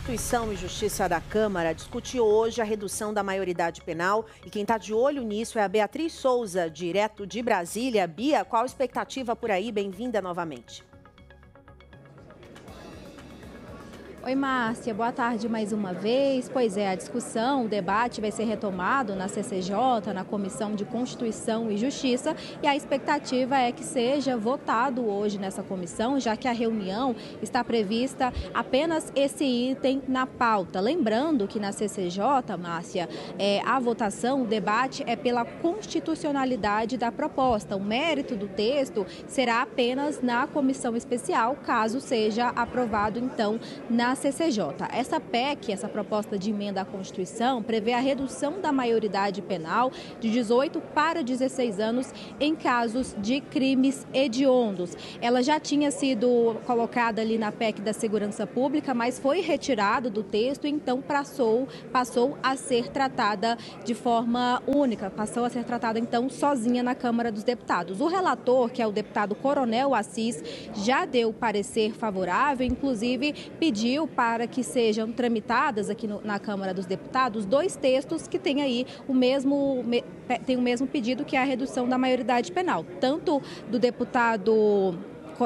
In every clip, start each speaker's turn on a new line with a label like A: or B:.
A: Constituição e Justiça da Câmara discute hoje a redução da maioridade penal e quem está de olho nisso é a Beatriz Souza, direto de Brasília. Bia, qual a expectativa por aí? Bem-vinda novamente.
B: Oi, Márcia, boa tarde mais uma vez. Pois é, a discussão, o debate vai ser retomado na CCJ, na Comissão de Constituição e Justiça, e a expectativa é que seja votado hoje nessa comissão, já que a reunião está prevista apenas esse item na pauta. Lembrando que na CCJ, Márcia, a votação, o debate é pela constitucionalidade da proposta. O mérito do texto será apenas na comissão especial, caso seja aprovado, então, na CCJ. Essa PEC, essa proposta de emenda à Constituição, prevê a redução da maioridade penal de 18 para 16 anos em casos de crimes hediondos. Ela já tinha sido colocada ali na PEC da Segurança Pública, mas foi retirada do texto e então passou a ser tratada de forma única, passou a ser tratada então sozinha na Câmara dos Deputados. O relator, que é o deputado Coronel Assis, já deu parecer favorável, inclusive pediu para que sejam tramitadas aqui na Câmara dos Deputados dois textos que têm aí o mesmo pedido, que é a redução da maioridade penal, tanto do deputado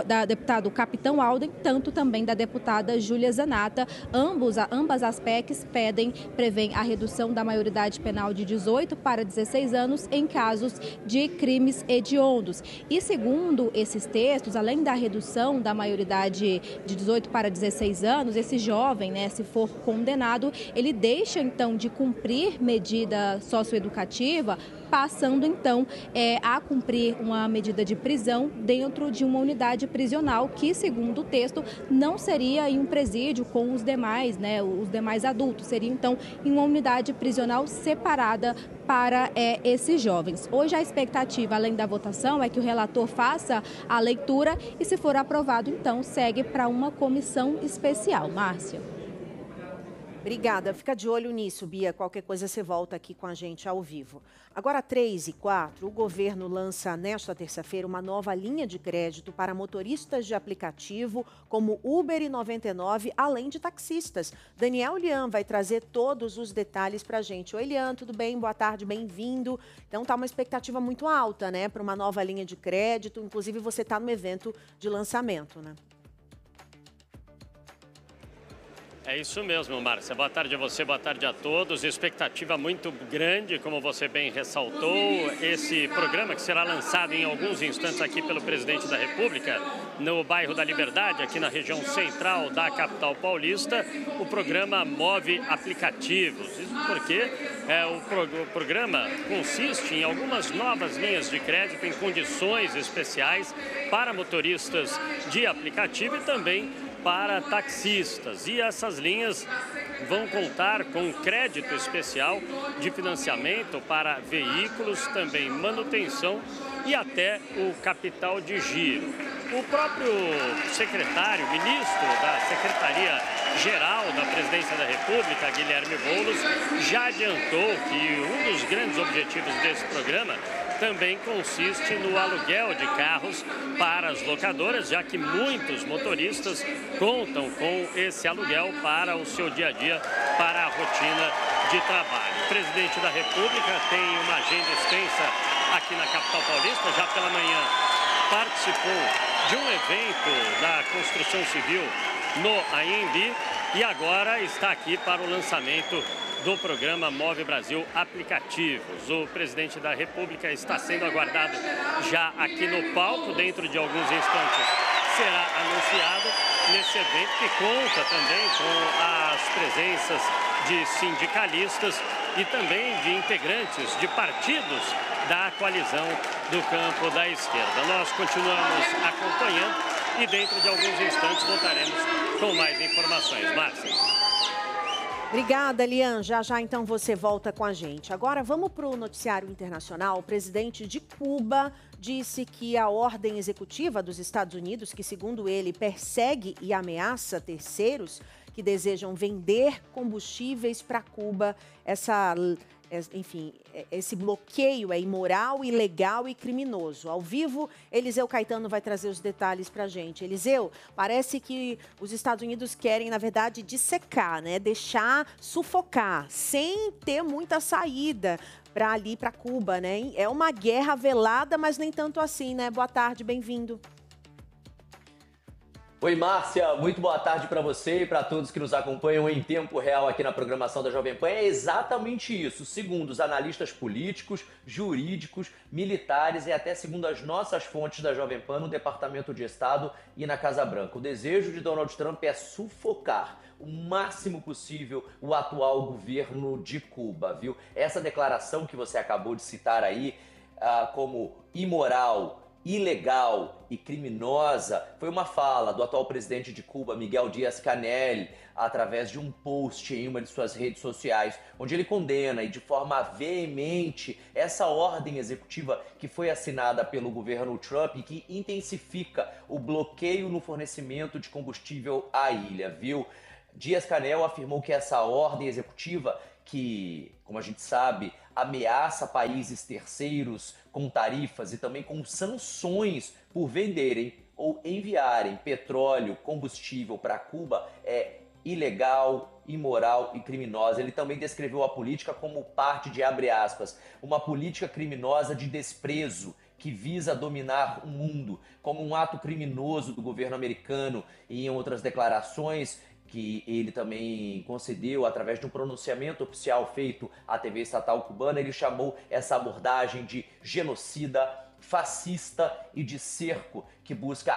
B: Capitão Alden, tanto também da deputada Júlia Zanata. Ambas as PECs prevêem a redução da maioridade penal de 18 para 16 anos em casos de crimes hediondos. E segundo esses textos, além da redução da maioridade de 18 para 16 anos, esse jovem, se for condenado, ele deixa então de cumprir medida socioeducativa, passando então a cumprir uma medida de prisão dentro de uma unidade prisional que, segundo o texto, não seria em um presídio com os demais adultos, seria então em uma unidade prisional separada para esses jovens. Hoje a expectativa, além da votação, é que o relator faça a leitura e, se for aprovado, então segue para uma comissão especial. Márcia.
A: Obrigada. Fica de olho nisso, Bia. Qualquer coisa você volta aqui com a gente ao vivo. Agora, 3h04, o governo lança nesta terça-feira uma nova linha de crédito para motoristas de aplicativo como Uber e 99, além de taxistas. Daniel Lian vai trazer todos os detalhes para a gente. Oi, Lian, tudo bem? Boa tarde, bem-vindo. Então, tá uma expectativa muito alta, para uma nova linha de crédito. Inclusive, você está no evento de lançamento,
C: É isso mesmo, Márcia. Boa tarde a você, boa tarde a todos. Expectativa muito grande, como você bem ressaltou. Esse programa que será lançado em alguns instantes aqui pelo presidente da República, no bairro da Liberdade, aqui na região central da capital paulista, o programa Move Aplicativos. Isso porque o programa consiste em algumas novas linhas de crédito em condições especiais para motoristas de aplicativo e também para taxistas. E essas linhas vão contar com crédito especial de financiamento para veículos, também manutenção e até o capital de giro. O próprio ministro da Secretaria-Geral da Presidência da República, Guilherme Boulos, já adiantou que um dos grandes objetivos desse programa também consiste no aluguel de carros para as locadoras, já que muitos motoristas contam com esse aluguel para o seu dia a dia, para a rotina de trabalho. O presidente da República tem uma agenda extensa aqui na capital paulista. Já pela manhã participou de um evento da construção civil no AMB e agora está aqui para o lançamento do programa Move Brasil Aplicativos. O presidente da República está sendo aguardado já aqui no palco. Dentro de alguns instantes será anunciado nesse evento, que conta também com as presenças de sindicalistas e também de integrantes de partidos da coalizão do campo da esquerda. Nós continuamos acompanhando e dentro de alguns instantes voltaremos com mais informações. Márcia.
A: Obrigada, Lian. Já então você volta com a gente. Agora vamos para o noticiário internacional. O presidente de Cuba disse que a ordem executiva dos Estados Unidos, que segundo ele persegue e ameaça terceiros que desejam vender combustíveis para Cuba, enfim, esse bloqueio é imoral, ilegal e criminoso. Ao vivo, Eliseu Caetano vai trazer os detalhes para a gente. Eliseu, parece que os Estados Unidos querem, na verdade, dissecar, né? Deixar sufocar, sem ter muita saída para Cuba, né? É uma guerra velada, mas nem tanto assim, né? Boa tarde, bem-vindo.
D: Oi, Márcia, muito boa tarde para você e para todos que nos acompanham em tempo real aqui na programação da Jovem Pan. É exatamente isso, segundo os analistas políticos, jurídicos, militares e até segundo as nossas fontes da Jovem Pan no Departamento de Estado e na Casa Branca. O desejo de Donald Trump é sufocar o máximo possível o atual governo de Cuba, viu? Essa declaração que você acabou de citar aí como imoral, ilegal e criminosa foi uma fala do atual presidente de Cuba, Miguel Díaz-Canel, através de um post em uma de suas redes sociais, onde ele condena e de forma veemente essa ordem executiva que foi assinada pelo governo Trump e que intensifica o bloqueio no fornecimento de combustível à ilha, viu? Díaz-Canel afirmou que essa ordem executiva, que, como a gente sabe, ameaça países terceiros com tarifas e também com sanções por venderem ou enviarem petróleo, combustível para Cuba, é ilegal, imoral e criminosa. Ele também descreveu a política como parte de, abre aspas, uma política criminosa de desprezo que visa dominar o mundo, como um ato criminoso do governo americano. E em outras declarações que ele também concedeu através de um pronunciamento oficial feito à TV estatal cubana, ele chamou essa abordagem de genocida, fascista e de cerco que busca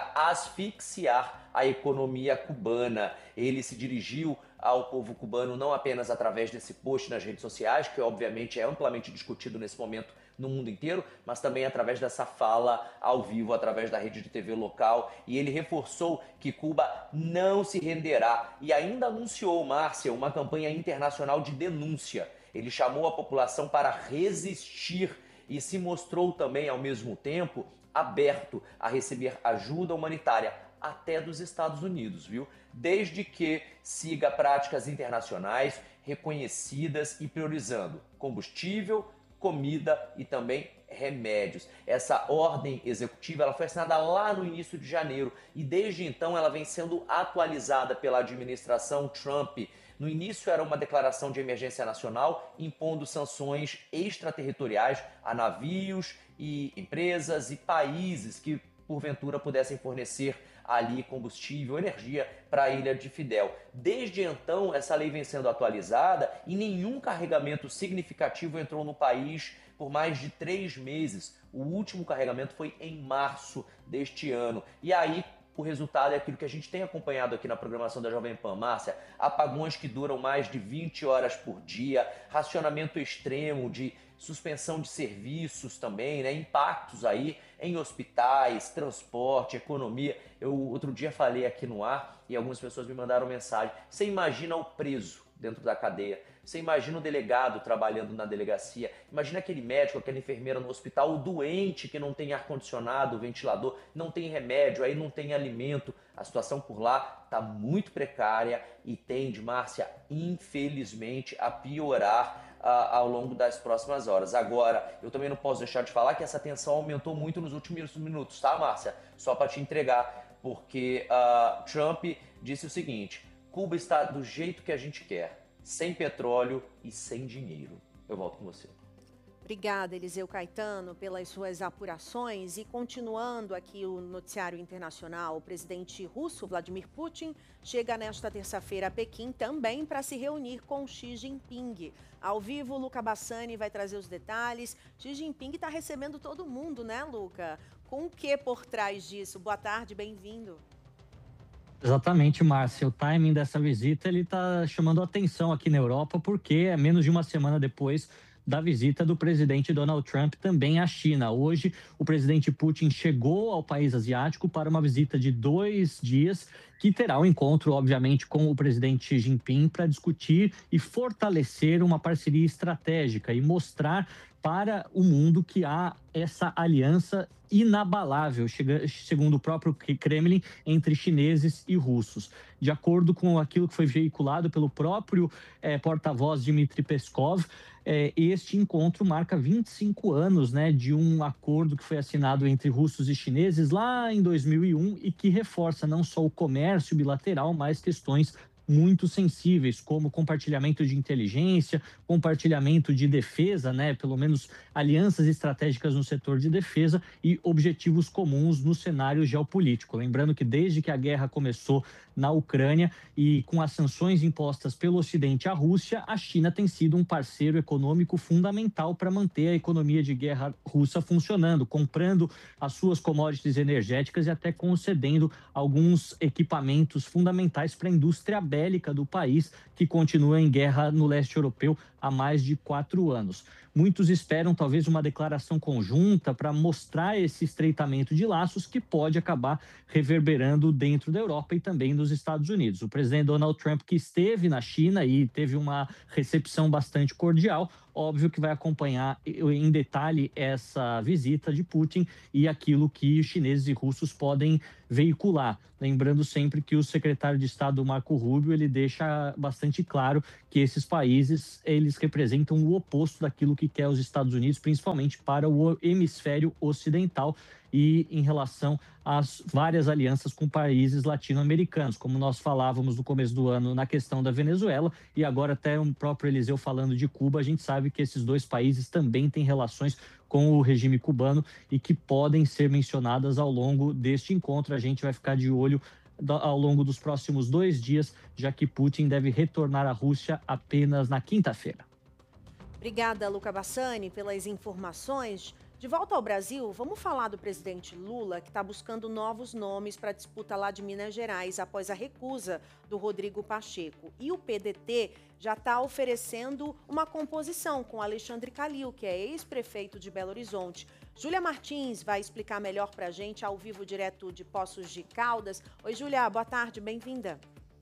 D: asfixiar a economia cubana. Ele se dirigiu ao povo cubano não apenas através desse post nas redes sociais, que obviamente é amplamente discutido nesse momento no mundo inteiro, mas também através dessa fala ao vivo, através da rede de TV local. E ele reforçou que Cuba não se renderá e ainda anunciou, Márcia, uma campanha internacional de denúncia. Ele chamou a população para resistir e se mostrou também, ao mesmo tempo, aberto a receber ajuda humanitária até dos Estados Unidos, viu? Desde que siga práticas internacionais reconhecidas e priorizando combustível, comida e também remédios. Essa ordem executiva ela foi assinada lá no início de janeiro e desde então ela vem sendo atualizada pela administração Trump. No início era uma declaração de emergência nacional impondo sanções extraterritoriais a navios e empresas e países que porventura pudessem fornecer ali combustível, energia para a ilha de Fidel. Desde então, essa lei vem sendo atualizada e nenhum carregamento significativo entrou no país por mais de 3 meses. O último carregamento foi em março deste ano. E aí, o resultado é aquilo que a gente tem acompanhado aqui na programação da Jovem Pan, Márcia. Apagões que duram mais de 20 horas por dia, racionamento extremo de suspensão de serviços também, né? Impactos aí em hospitais, transporte, economia. Eu outro dia falei aqui no ar e algumas pessoas me mandaram mensagem. Você imagina o preso dentro da cadeia? Você imagina o delegado trabalhando na delegacia? Imagina aquele médico, aquela enfermeira no hospital, o doente que não tem ar-condicionado, ventilador, não tem remédio, aí não tem alimento. A situação por lá está muito precária e tende, Márcia, infelizmente, a piorar ao longo das próximas horas. Agora, eu também não posso deixar de falar que essa tensão aumentou muito nos últimos minutos, tá, Márcia? Só para te entregar, porque Trump disse o seguinte: Cuba está do jeito que a gente quer, sem petróleo e sem dinheiro. Eu volto com você.
A: Obrigada, Eliseu Caetano, pelas suas apurações. E continuando aqui o noticiário internacional, o presidente russo, Vladimir Putin, chega nesta terça-feira a Pequim também para se reunir com Xi Jinping. Ao vivo, Luca Bassani vai trazer os detalhes. Xi Jinping está recebendo todo mundo, né, Luca? Com o que por trás disso? Boa tarde, bem-vindo.
E: Exatamente, Márcia. O timing dessa visita ele está chamando atenção aqui na Europa, porque é menos de uma semana depois da visita do presidente Donald Trump também à China. Hoje, o presidente Putin chegou ao país asiático para uma visita de 2 dias, que terá um encontro, obviamente, com o presidente Xi Jinping para discutir e fortalecer uma parceria estratégica e mostrar para o mundo que há essa aliança inabalável, segundo o próprio Kremlin, entre chineses e russos. De acordo com aquilo que foi veiculado pelo próprio porta-voz Dmitry Peskov, este encontro marca 25 anos, né, de um acordo que foi assinado entre russos e chineses lá em 2001 e que reforça não só o comércio bilateral, mas questões muito sensíveis, como compartilhamento de inteligência, compartilhamento de defesa, né, pelo menos alianças estratégicas no setor de defesa e objetivos comuns no cenário geopolítico. Lembrando que desde que a guerra começou na Ucrânia e com as sanções impostas pelo Ocidente à Rússia, a China tem sido um parceiro econômico fundamental para manter a economia de guerra russa funcionando, comprando as suas commodities energéticas e até concedendo alguns equipamentos fundamentais para a indústria bélica do país, que continua em guerra no leste europeu há mais de 4 anos. Muitos esperam talvez uma declaração conjunta para mostrar esse estreitamento de laços que pode acabar reverberando dentro da Europa e também nos Estados Unidos. O presidente Donald Trump, que esteve na China e teve uma recepção bastante cordial, óbvio que vai acompanhar em detalhe essa visita de Putin e aquilo que chineses e russos podem veicular. Lembrando sempre que o secretário de Estado, Marco Rubio, ele deixa bastante claro que esses países, eles representam o oposto daquilo que quer os Estados Unidos, principalmente para o hemisfério ocidental e em relação às várias alianças com países latino-americanos, como nós falávamos no começo do ano na questão da Venezuela, e agora até o próprio Eliseu falando de Cuba, a gente sabe que esses dois países também têm relações com o regime cubano e que podem ser mencionadas ao longo deste encontro. A gente vai ficar de olho ao longo dos próximos 2 dias, já que Putin deve retornar à Rússia apenas na quinta-feira.
A: Obrigada, Luca Bassani, pelas informações. De volta ao Brasil, vamos falar do presidente Lula, que está buscando novos nomes para a disputa lá de Minas Gerais, após a recusa do Rodrigo Pacheco. E o PDT já está oferecendo uma composição com Alexandre Calil, que é ex-prefeito de Belo Horizonte. Júlia Martins vai explicar melhor para a gente, ao vivo, direto de Poços de Caldas. Oi, Júlia, boa tarde, bem-vinda.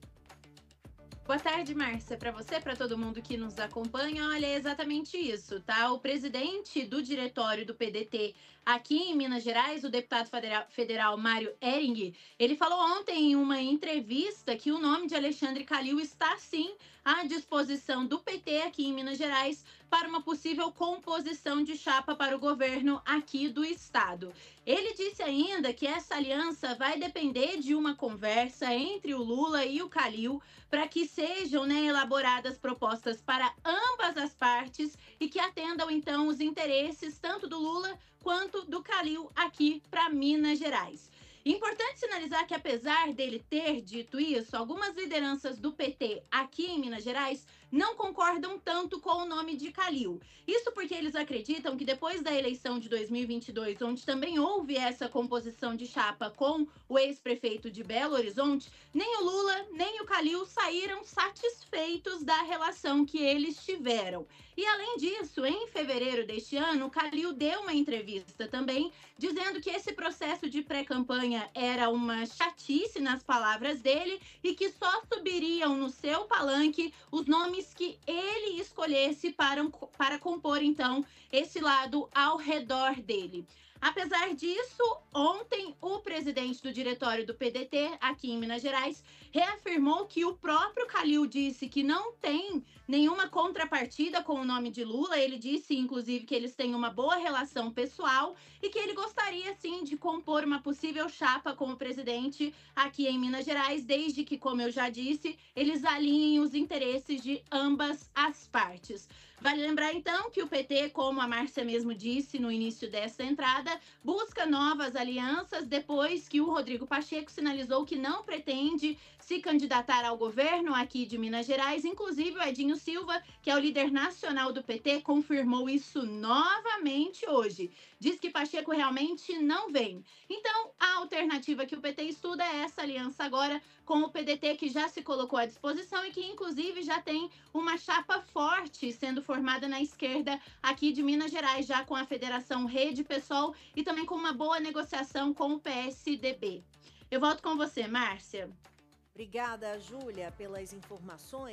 F: Boa tarde, Márcia, para você, para todo mundo que nos acompanha. Olha, é exatamente isso, tá? O presidente do diretório do PDT aqui em Minas Gerais, o deputado federal Mário Hering, ele falou ontem em uma entrevista que o nome de Alexandre Calil está, sim, à disposição do PT aqui em Minas Gerais para uma possível composição de chapa para o governo aqui do estado. Ele disse ainda que essa aliança vai depender de uma conversa entre o Lula e o Calil para que sejam, né, elaboradas propostas para ambas as partes e que atendam, então, os interesses tanto do Lula quanto do Calil aqui para Minas Gerais. Importante sinalizar que, apesar dele ter dito isso, algumas lideranças do PT aqui em Minas Gerais não concordam tanto com o nome de Calil. Isso porque eles acreditam que depois da eleição de 2022, onde também houve essa composição de chapa com o ex-prefeito de Belo Horizonte, nem o Lula nem o Calil saíram satisfeitos da relação que eles tiveram. E além disso, em fevereiro deste ano, o Calil deu uma entrevista também, dizendo que esse processo de pré-campanha era uma chatice, nas palavras dele, e que só subiriam no seu palanque os nomes que ele escolhesse para compor, então, esse lado ao redor dele. Apesar disso, ontem o presidente do diretório do PDT aqui em Minas Gerais reafirmou que o próprio Calil disse que não tem nenhuma contrapartida com o nome de Lula. Ele disse, inclusive, que eles têm uma boa relação pessoal e que ele gostaria, sim, de compor uma possível chapa com o presidente aqui em Minas Gerais, desde que, como eu já disse, eles alinhem os interesses de ambas as partes. Vale lembrar, então, que o PT, como a Márcia mesmo disse no início dessa entrada, busca novas alianças depois que o Rodrigo Pacheco sinalizou que não pretende se candidatar ao governo aqui de Minas Gerais. Inclusive, o Edinho Silva, que é o líder nacional do PT, confirmou isso novamente hoje. Diz que Pacheco realmente não vem. Então, a alternativa que o PT estuda é essa aliança agora com o PDT, que já se colocou à disposição e que, inclusive, já tem uma chapa forte sendo formada na esquerda aqui de Minas Gerais, já com a Federação Rede PSOL e também com uma boa negociação com o PSDB. Eu volto com você, Márcia.
A: Obrigada, Júlia, pelas informações.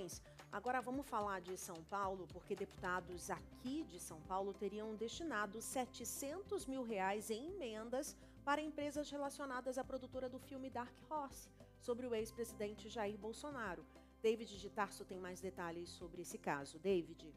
A: Agora vamos falar de São Paulo, porque deputados aqui de São Paulo teriam destinado R$700 mil em emendas para empresas relacionadas à produtora do filme Dark Horse, sobre o ex-presidente Jair Bolsonaro. David de Tarso tem mais detalhes sobre esse caso. David.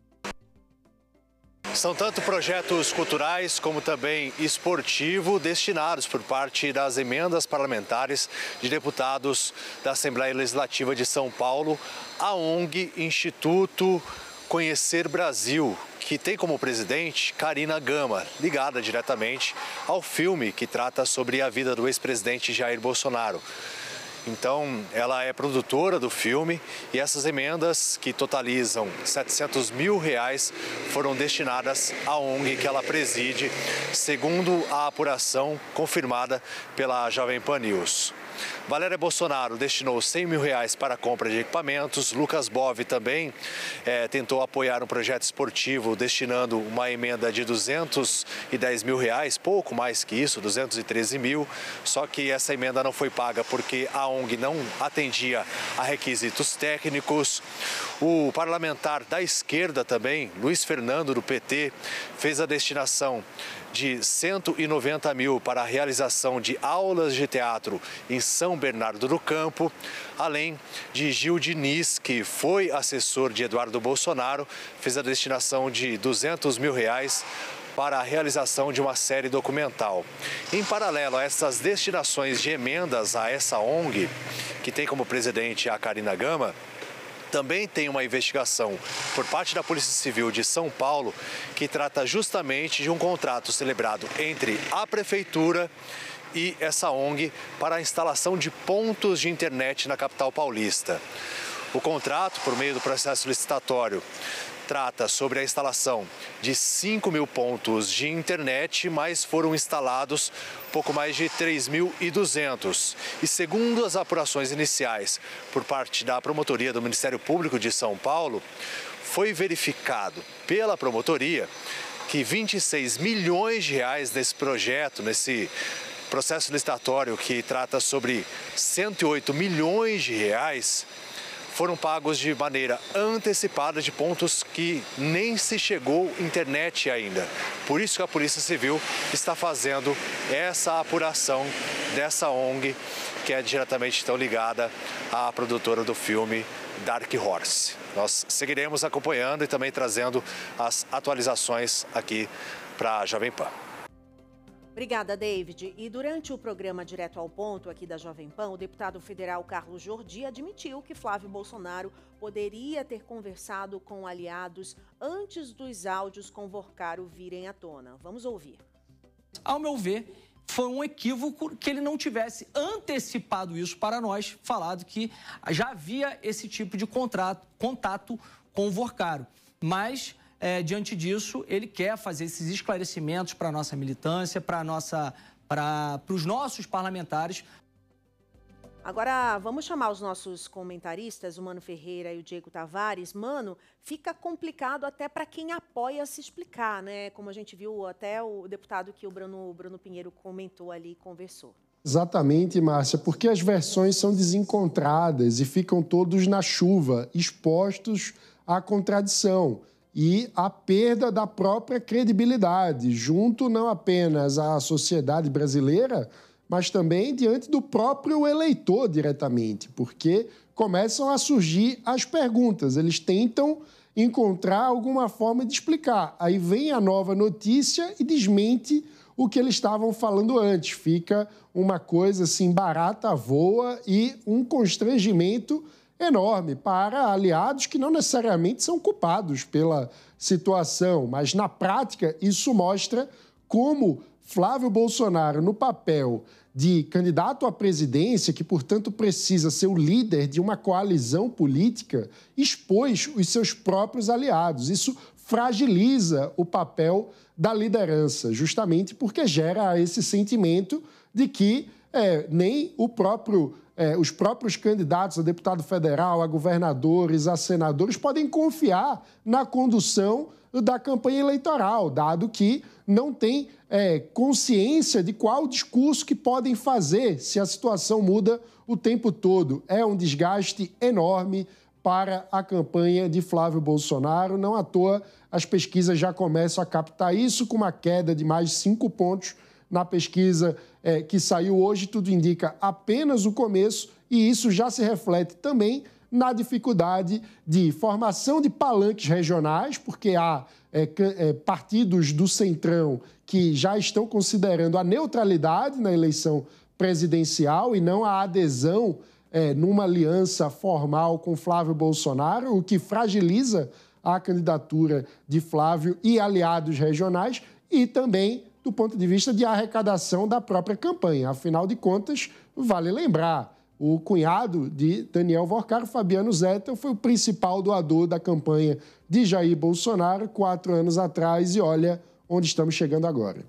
G: São tanto projetos culturais como também esportivo destinados por parte das emendas parlamentares de deputados da Assembleia Legislativa de São Paulo à ONG Instituto Conhecer Brasil, que tem como presidente Karina Gama, ligada diretamente ao filme que trata sobre a vida do ex-presidente Jair Bolsonaro. Então, ela é produtora do filme e essas emendas, que totalizam R$700 mil, foram destinadas à ONG que ela preside, segundo a apuração confirmada pela Jovem Pan News. Valéria Bolsonaro destinou R$100 mil para a compra de equipamentos. Lucas Bove também tentou apoiar um projeto esportivo destinando uma emenda de R$210 mil, pouco mais que isso, 213 mil. Só que essa emenda não foi paga porque a ONG não atendia a requisitos técnicos. O parlamentar da esquerda também, Luiz Fernando, do PT, fez a destinação de 190 mil para a realização de aulas de teatro em São Bernardo do Campo, além de Gil Diniz, que foi assessor de Eduardo Bolsonaro, fez a destinação de R$200 mil para a realização de uma série documental. Em paralelo a essas destinações de emendas a essa ONG, que tem como presidente a Karina Gama, também tem uma investigação por parte da Polícia Civil de São Paulo que trata justamente de um contrato celebrado entre a Prefeitura e essa ONG para a instalação de pontos de internet na capital paulista. O contrato, por meio do processo licitatório, trata sobre a instalação de 5 mil pontos de internet, mas foram instalados pouco mais de 3.200. E segundo as apurações iniciais por parte da Promotoria do Ministério Público de São Paulo, foi verificado pela promotoria que R$26 milhões nesse projeto, nesse processo licitatório que trata sobre R$108 milhões, foram pagos de maneira antecipada de pontos que nem se chegou internet ainda. Por isso que a Polícia Civil está fazendo essa apuração dessa ONG, que é diretamente então ligada à produtora do filme Dark Horse. Nós seguiremos acompanhando e também trazendo as atualizações aqui para a Jovem Pan.
A: Obrigada, David. E durante o programa Direto ao Ponto aqui da Jovem Pan, o deputado federal Carlos Jordi admitiu que Flávio Bolsonaro poderia ter conversado com aliados antes dos áudios com Vorcaro virem à tona. Vamos ouvir.
H: Ao meu ver, foi um equívoco que ele não tivesse antecipado isso para nós, falado que já havia esse tipo de contato com o Vorcaro. Mas diante disso, ele quer fazer esses esclarecimentos para a nossa militância, para os nossos parlamentares.
A: Agora, vamos chamar os nossos comentaristas, o Mano Ferreira e o Diego Tavares. Mano, fica complicado até para quem apoia se explicar, né? Como a gente viu, até o deputado que o Bruno Pinheiro comentou ali e conversou.
I: Exatamente, Márcia, porque as versões são desencontradas e ficam todos na chuva, expostos à contradição e à perda da própria credibilidade, junto não apenas à sociedade brasileira, mas também diante do próprio eleitor diretamente, porque começam a surgir as perguntas, eles tentam encontrar alguma forma de explicar. Aí vem a nova notícia e desmente o que eles estavam falando antes. Fica uma coisa assim, barata voa e um constrangimento enorme para aliados que não necessariamente são culpados pela situação, mas na prática isso mostra como Flávio Bolsonaro, no papel de candidato à presidência, que, portanto, precisa ser o líder de uma coalizão política, expôs os seus próprios aliados. Isso fragiliza o papel da liderança, justamente porque gera esse sentimento de que nem os próprios candidatos a deputado federal, a governadores, a senadores podem confiar na condução da campanha eleitoral, dado que não tem consciência de qual discurso que podem fazer se a situação muda o tempo todo. É um desgaste enorme para a campanha de Flávio Bolsonaro. Não à toa, as pesquisas já começam a captar isso, com uma queda de mais de 5 pontos na pesquisa que saiu hoje. Tudo indica apenas o começo, e isso já se reflete também na dificuldade de formação de palanques regionais, porque há partidos do Centrão que já estão considerando a neutralidade na eleição presidencial e não a adesão numa aliança formal com Flávio Bolsonaro, o que fragiliza a candidatura de Flávio e aliados regionais, e também do ponto de vista de arrecadação da própria campanha. Afinal de contas, vale lembrar, o cunhado de Daniel Vorcaro, Fabiano Zettel, foi o principal doador da campanha de Jair Bolsonaro 4 anos atrás, e olha onde estamos chegando agora.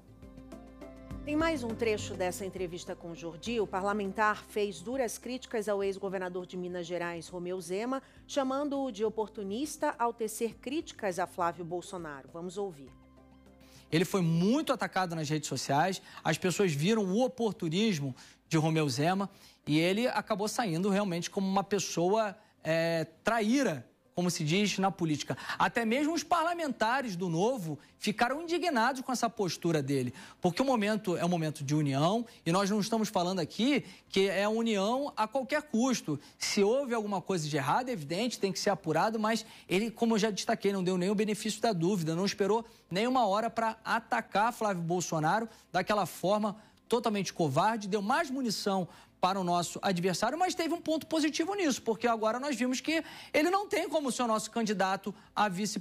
A: Tem mais um trecho dessa entrevista com o Jordi. O parlamentar fez duras críticas ao ex-governador de Minas Gerais, Romeu Zema, chamando-o de oportunista ao tecer críticas a Flávio Bolsonaro. Vamos ouvir.
H: Ele foi muito atacado nas redes sociais, as pessoas viram o oportunismo de Romeu Zema e ele acabou saindo realmente como uma pessoa traíra, como se diz na política. Até mesmo os parlamentares do Novo ficaram indignados com essa postura dele, porque o momento é um momento de união e nós não estamos falando aqui que é união a qualquer custo. Se houve alguma coisa de errado, é evidente, tem que ser apurado, mas ele, como eu já destaquei, não deu nem o benefício da dúvida, não esperou nem uma hora para atacar Flávio Bolsonaro daquela forma totalmente covarde, deu mais munição para o nosso adversário, mas teve um ponto positivo nisso, porque agora nós vimos que ele não tem como ser o nosso candidato a vice.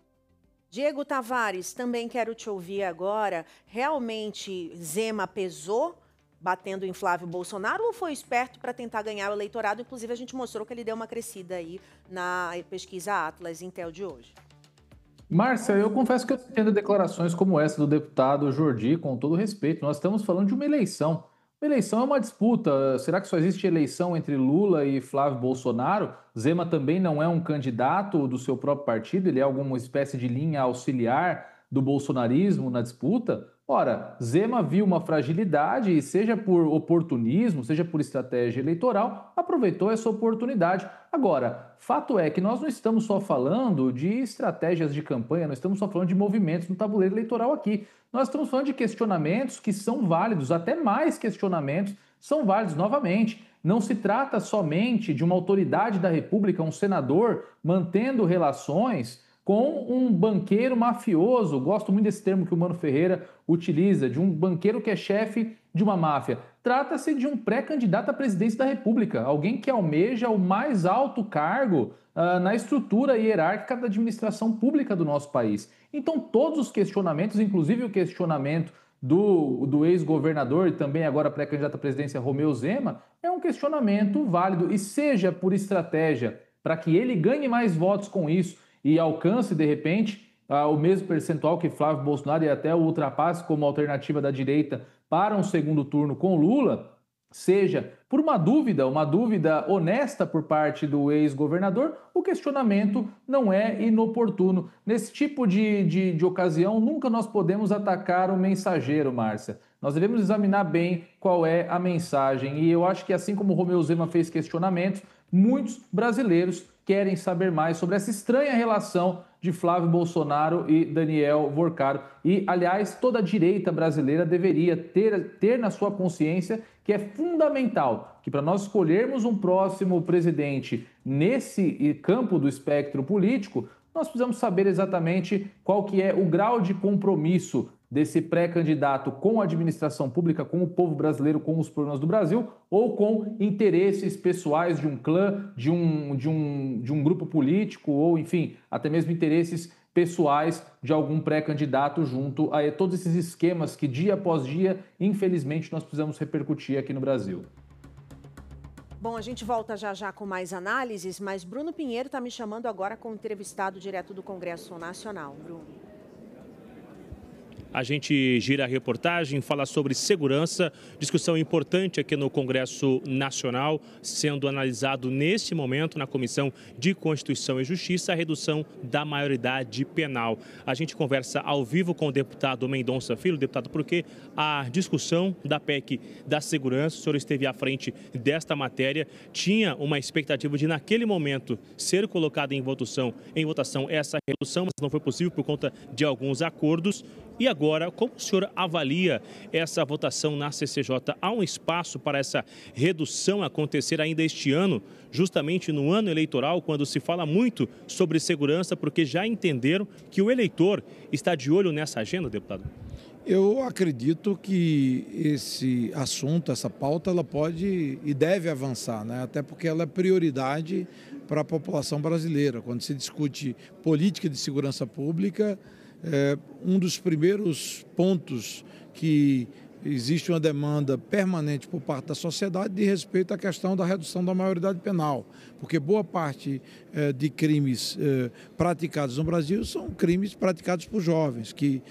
A: Diego Tavares, também quero te ouvir agora. Realmente Zema pesou batendo em Flávio Bolsonaro ou foi esperto para tentar ganhar o eleitorado? Inclusive a gente mostrou que ele deu uma crescida aí na pesquisa Atlas Intel de hoje.
J: Márcia, eu confesso que eu entendo declarações como essa do deputado Jordi, com todo respeito. Nós estamos falando de uma eleição. Uma eleição é uma disputa. Será que só existe eleição entre Lula e Flávio Bolsonaro? Zema também não é um candidato do seu próprio partido, ele é alguma espécie de linha auxiliar do bolsonarismo na disputa? Ora, Zema viu uma fragilidade e, seja por oportunismo, seja por estratégia eleitoral, aproveitou essa oportunidade. Agora, fato é que nós não estamos só falando de estratégias de campanha, nós estamos só falando de movimentos no tabuleiro eleitoral aqui. Nós estamos falando de questionamentos que são válidos, até mais questionamentos são válidos novamente. Não se trata somente de uma autoridade da República, um senador, mantendo relações com um banqueiro mafioso. Gosto muito desse termo que o Mano Ferreira utiliza, de um banqueiro que é chefe de uma máfia. Trata-se de um pré-candidato à presidência da República, alguém que almeja o mais alto cargo na estrutura hierárquica da administração pública do nosso país. Então, todos os questionamentos, inclusive o questionamento do ex-governador e também agora pré-candidato à presidência Romeu Zema, é um questionamento válido, e seja por estratégia, para que ele ganhe mais votos com isso e alcance, de repente, o mesmo percentual que Flávio Bolsonaro e até o ultrapasse como alternativa da direita para um segundo turno com Lula, seja por uma dúvida honesta por parte do ex-governador, o questionamento não é inoportuno. Nesse tipo de ocasião, nunca nós podemos atacar o mensageiro, Márcia. Nós devemos examinar bem qual é a mensagem. E eu acho que, assim como o Romeu Zema fez questionamentos, muitos brasileiros querem saber mais sobre essa estranha relação de Flávio Bolsonaro e Daniel Vorcaro. E, aliás, toda a direita brasileira deveria ter na sua consciência que é fundamental que, para nós escolhermos um próximo presidente nesse campo do espectro político, nós precisamos saber exatamente qual que é o grau de compromisso desse pré-candidato com a administração pública, com o povo brasileiro, com os problemas do Brasil, ou com interesses pessoais de um clã, de um grupo político, ou, enfim, até mesmo interesses pessoais de algum pré-candidato junto a todos esses esquemas que, dia após dia, infelizmente, nós precisamos repercutir aqui no Brasil.
A: Bom, a gente volta já já com mais análises, mas Bruno Pinheiro está me chamando agora como entrevistado direto do Congresso Nacional. Bruno.
K: a gente gira a reportagem, fala sobre segurança, discussão importante aqui no Congresso Nacional, sendo analisado neste momento na Comissão de Constituição e Justiça a redução da maioridade penal. A gente conversa ao vivo com o deputado Mendonça Filho. Deputado, porque a discussão da PEC da segurança, o senhor esteve à frente desta matéria, tinha uma expectativa de naquele momento ser colocada em votação essa redução, mas não foi possível por conta de alguns acordos. E agora, como o senhor avalia essa votação na CCJ? Há um espaço para essa redução acontecer ainda este ano, justamente no ano eleitoral, quando se fala muito sobre segurança, porque já entenderam que o eleitor está de olho nessa agenda, deputado?
L: Eu acredito que esse assunto, essa pauta, ela pode e deve avançar, né? Até porque ela é prioridade para a população brasileira. Quando se discute política de segurança pública, um dos primeiros pontos que existe uma demanda permanente por parte da sociedade de respeito à questão da redução da maioridade penal, porque boa parte de crimes praticados no Brasil são crimes praticados por jovens, que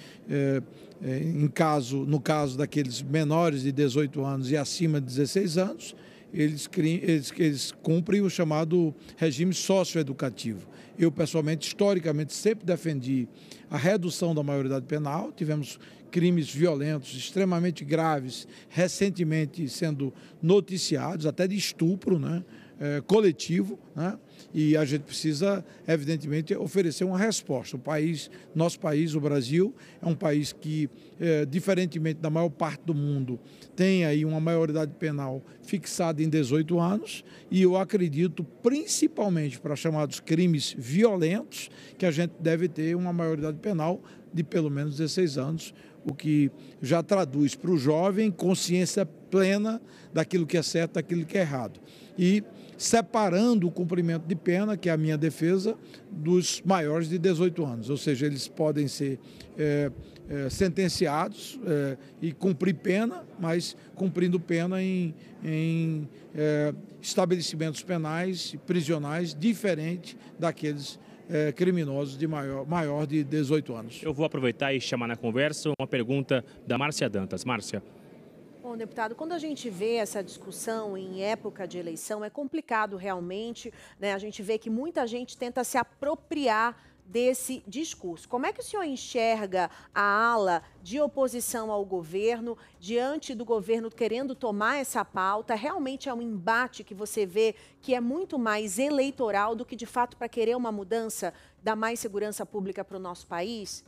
L: no caso daqueles menores de 18 anos e acima de 16 anos, eles cumprem o chamado regime socioeducativo. Eu, pessoalmente, historicamente, sempre defendi a redução da maioridade penal. Tivemos crimes violentos extremamente graves, recentemente sendo noticiados, até de estupro, né? Coletivo, né? E a gente precisa, evidentemente, oferecer uma resposta. Nosso país, o Brasil, é um país que, diferentemente da maior parte do mundo, tem aí uma maioridade penal fixada em 18 anos e eu acredito, principalmente para chamados crimes violentos, que a gente deve ter uma maioridade penal de pelo menos 16 anos, o que já traduz para o jovem consciência plena daquilo que é certo, daquilo que é errado. E separando o cumprimento de pena, que é a minha defesa, dos maiores de 18 anos. Ou seja, eles podem ser sentenciados e cumprir pena, mas cumprindo pena em estabelecimentos penais, prisionais, diferente daqueles criminosos de maior de 18 anos.
K: Eu vou aproveitar e chamar na conversa uma pergunta da Márcia Dantas. Márcia.
A: Bom, deputado, quando a gente vê essa discussão em época de eleição, é complicado realmente, né? A gente vê que muita gente tenta se apropriar desse discurso. Como é que o senhor enxerga a ala de oposição ao governo, diante do governo querendo tomar essa pauta? Realmente é um embate que você vê que é muito mais eleitoral do que, de fato, para querer uma mudança, dar mais segurança pública para o nosso país?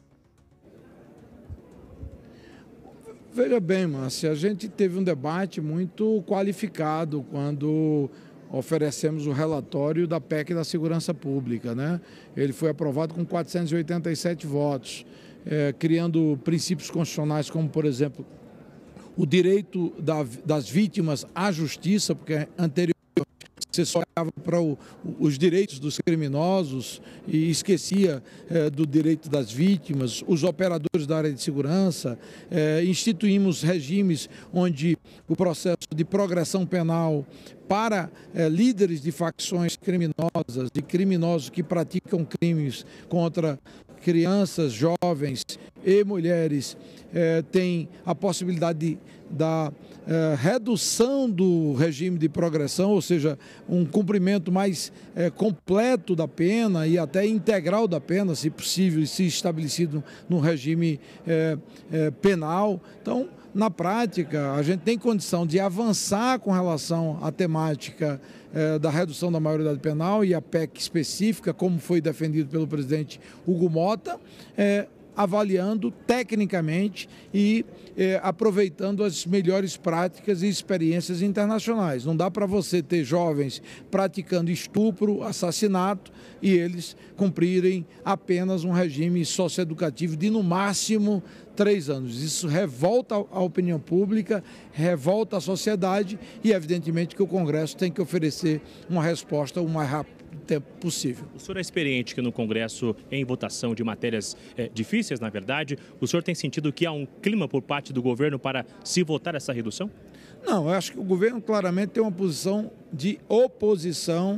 L: Veja bem, Márcia, a gente teve um debate muito qualificado quando oferecemos o relatório da PEC da Segurança Pública, né? Ele foi aprovado com 487 votos, criando princípios constitucionais como, por exemplo, o direito das vítimas à justiça, porque anteriormente você só olhava para os direitos dos criminosos e esquecia do direito das vítimas, os operadores da área de segurança. Instituímos regimes onde o processo de progressão penal para líderes de facções criminosas, de criminosos que praticam crimes contra crianças, jovens e mulheres, tem a possibilidade da redução do regime de progressão, ou seja, um cumprimento mais completo da pena e até integral da pena, se possível, se estabelecido no regime penal. Então, na prática, a gente tem condição de avançar com relação à temática da redução da maioridade penal e a PEC específica, como foi defendido pelo presidente Hugo Mota, avaliando tecnicamente e aproveitando as melhores práticas e experiências internacionais. Não dá para você ter jovens praticando estupro, assassinato e eles cumprirem apenas um regime socioeducativo de, no máximo, 3 anos. Isso revolta a opinião pública, revolta a sociedade e, evidentemente, que o Congresso tem que oferecer uma resposta o mais rápido tempo possível.
K: O senhor é experiente aqui no Congresso em votação de matérias difíceis, na verdade. O senhor tem sentido que há um clima por parte do governo para se votar essa redução?
L: Não, eu acho que o governo claramente tem uma posição de oposição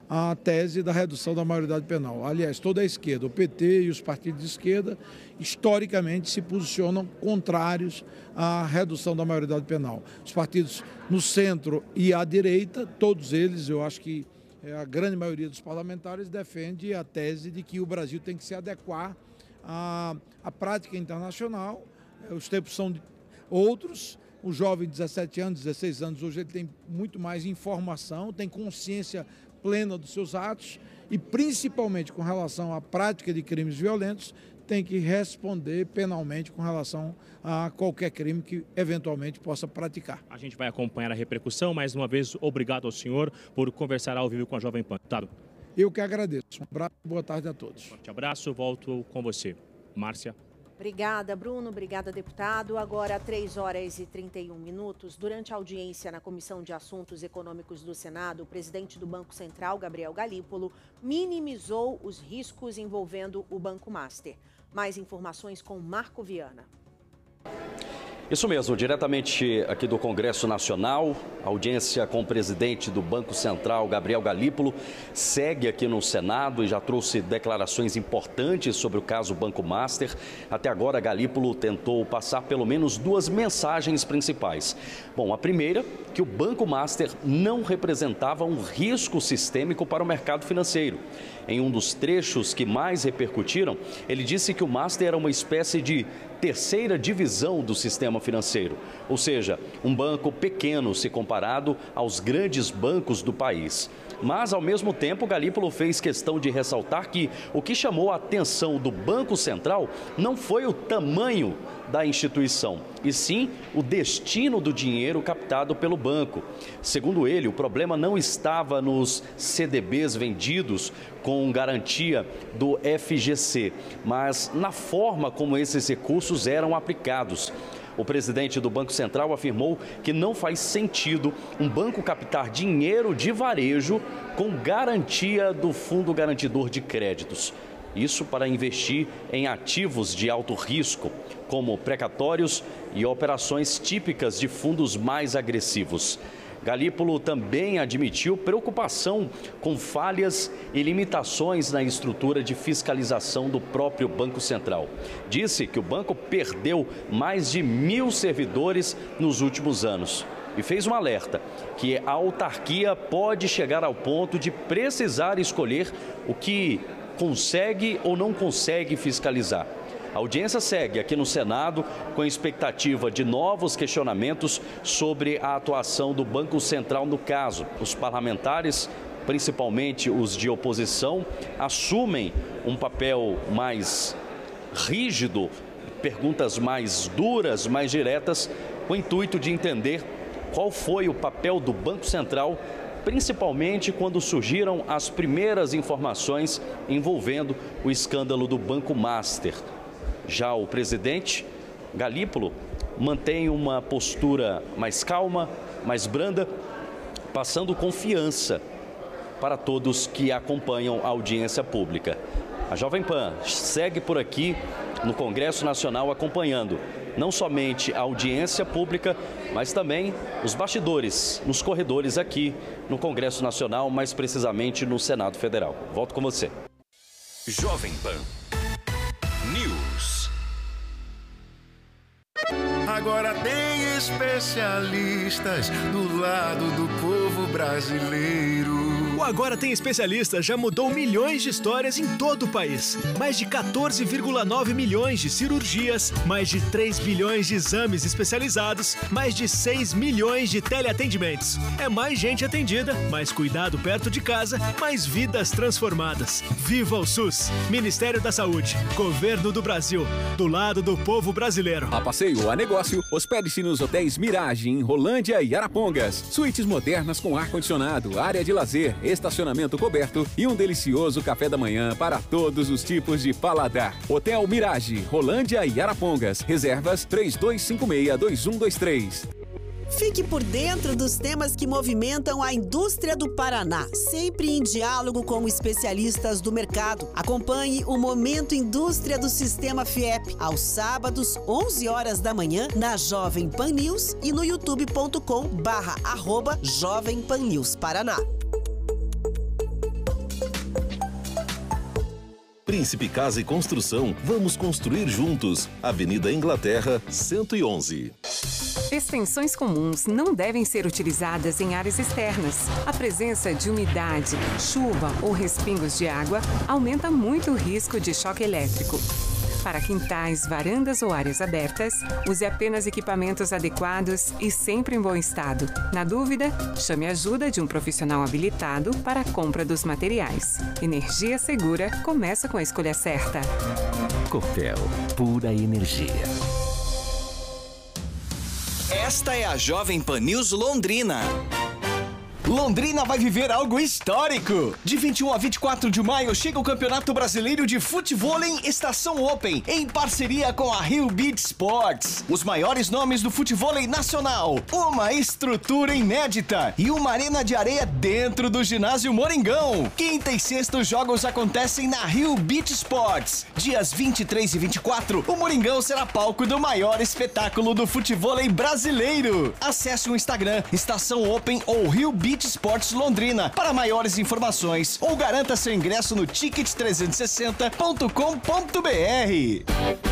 L: a tese da redução da maioridade penal. Aliás, toda a esquerda, o PT e os partidos de esquerda, historicamente se posicionam contrários à redução da maioridade penal. Os partidos no centro e à direita, todos eles, eu acho que a grande maioria dos parlamentares defende a tese de que o Brasil tem que se adequar à prática internacional. Os tempos são outros. O jovem de 17 anos, 16 anos, hoje ele tem muito mais informação, tem consciência plena dos seus atos e, principalmente com relação à prática de crimes violentos, tem que responder penalmente com relação a qualquer crime que eventualmente possa praticar.
K: A gente vai acompanhar a repercussão. Mais uma vez, obrigado ao senhor por conversar ao vivo com a Jovem Pan. Deputado.
L: Eu que agradeço. Um abraço e boa tarde a todos.
K: Forte abraço, volto com você. Márcia.
A: Obrigada, Bruno. Obrigada, deputado. Agora, 3h31. Durante a audiência na Comissão de Assuntos Econômicos do Senado, o presidente do Banco Central, Gabriel Galípolo, minimizou os riscos envolvendo o Banco Master. Mais informações com Marco Viana.
M: Isso mesmo, diretamente aqui do Congresso Nacional, a audiência com o presidente do Banco Central, Gabriel Galípolo, segue aqui no Senado e já trouxe declarações importantes sobre o caso Banco Master. Até agora, Galípolo tentou passar pelo menos duas mensagens principais. Bom, a primeira, que o Banco Master não representava um risco sistêmico para o mercado financeiro. Em um dos trechos que mais repercutiram, ele disse que o Master era uma espécie de terceira divisão do sistema financeiro, ou seja, um banco pequeno se comparado aos grandes bancos do país. Mas, ao mesmo tempo, Galípolo fez questão de ressaltar que o que chamou a atenção do Banco Central não foi o tamanho da instituição, e sim o destino do dinheiro captado pelo banco. Segundo ele, o problema não estava nos CDBs vendidos com garantia do FGC, mas na forma como esses recursos eram aplicados. O presidente do Banco Central afirmou que não faz sentido um banco captar dinheiro de varejo com garantia do Fundo Garantidor de Créditos. Isso para investir em ativos de alto risco, como precatórios e operações típicas de fundos mais agressivos. Galípolo também admitiu preocupação com falhas e limitações na estrutura de fiscalização do próprio Banco Central. Disse que o banco perdeu mais de 1.000 servidores nos últimos anos e fez um alerta que a autarquia pode chegar ao ponto de precisar escolher o que consegue ou não consegue fiscalizar. A audiência segue aqui no Senado com a expectativa de novos questionamentos sobre a atuação do Banco Central no caso. Os parlamentares, principalmente os de oposição, assumem um papel mais rígido, perguntas mais duras, mais diretas, com o intuito de entender qual foi o papel do Banco Central, principalmente quando surgiram as primeiras informações envolvendo o escândalo do Banco Master. Já o presidente Galípolo mantém uma postura mais calma, mais branda, passando confiança para todos que acompanham a audiência pública. A Jovem Pan segue por aqui no Congresso Nacional acompanhando não somente a audiência pública, mas também os bastidores, nos corredores aqui no Congresso Nacional, mais precisamente no Senado Federal. Volto com você.
N: Jovem Pan News.
O: Agora tem especialistas do lado do povo brasileiro.
P: O Agora Tem Especialistas já mudou milhões de histórias em todo o país. Mais de 14,9 milhões de cirurgias, mais de 3 bilhões de exames especializados, mais de 6 milhões de teleatendimentos. É mais gente atendida, mais cuidado perto de casa, mais vidas transformadas. Viva o SUS! Ministério da Saúde, Governo do Brasil, do lado do povo brasileiro.
N: A passeio a negócio, hospede-se nos hotéis Mirage, em Rolândia e Arapongas. Suítes modernas com ar-condicionado, área de lazer, estacionamento coberto e um delicioso café da manhã para todos os tipos de paladar. Hotel Mirage, Rolândia e Arapongas. Reservas 3256-2123.
Q: Fique por dentro dos temas que movimentam a indústria do Paraná, sempre em diálogo com especialistas do mercado. Acompanhe o Momento Indústria do Sistema FIEP, aos sábados, 11 horas da manhã, na Jovem Pan News e no youtube.com/Jovem Pan News Paraná.
R: Príncipe Casa e Construção, vamos construir juntos. Avenida Inglaterra, 111.
S: Extensões comuns não devem ser utilizadas em áreas externas. A presença de umidade, chuva ou respingos de água aumenta muito o risco de choque elétrico. Para quintais, varandas ou áreas abertas, use apenas equipamentos adequados e sempre em bom estado. Na dúvida, chame a ajuda de um profissional habilitado para a compra dos materiais. Energia segura começa com a escolha certa.
T: Copel, pura energia.
U: Esta é a Jovem Pan News Londrina. Londrina vai viver algo histórico. De 21 a 24 de maio chega o Campeonato Brasileiro de Futevôlei Estação Open, em parceria com a Rio Beach Sports. Os maiores nomes do futevôlei nacional, uma estrutura inédita e uma arena de areia dentro do ginásio Moringão. Quinta e sexta os jogos acontecem na Rio Beach Sports. Dias 23 e 24, o Moringão será palco do maior espetáculo do futevôlei brasileiro. Acesse o Instagram Estação Open ou Rio Beach Esportes Londrina para maiores informações ou garanta seu ingresso no ticket360.com.br.